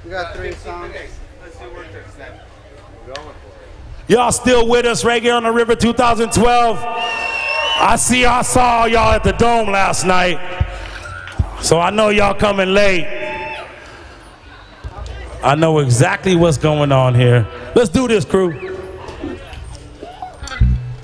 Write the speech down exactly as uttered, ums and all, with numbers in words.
We got three songs. Let's see what it's next. We're going for it. Y'all still with us, Reggae on the River two thousand twelve? I see I saw y'all at the Dome last night, so I know y'all coming late. I know exactly what's going on here. Let's do this, crew.